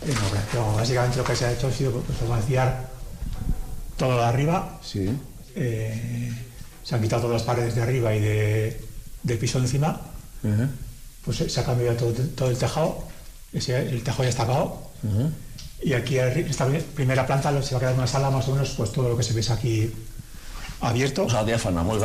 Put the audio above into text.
pero básicamente lo que se ha hecho ha sido pues, vaciar todo de arriba. Sí. Se han quitado todas las paredes de arriba y del piso de encima. Pues se ha cambiado todo el tejado. El tejado ya está acabado. Y aquí en esta primera planta se va a quedar una sala más o menos, pues todo lo que se ve aquí abierto. O sea, diáfana, muy